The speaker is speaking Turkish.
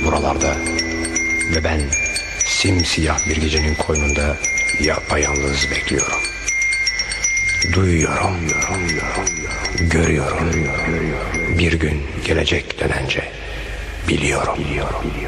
buralarda ve ben simsiyah bir gecenin koynunda yapayalnız bekliyorum. Duyuyorum, görüyorum. Bir gün gelecek dönence biliyorum.